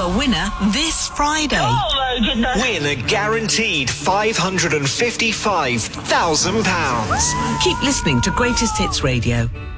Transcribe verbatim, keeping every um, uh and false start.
a winner this Friday. Oh, my goodness. Win a guaranteed five hundred fifty-five thousand pounds. Keep listening to Greatest Hits Radio.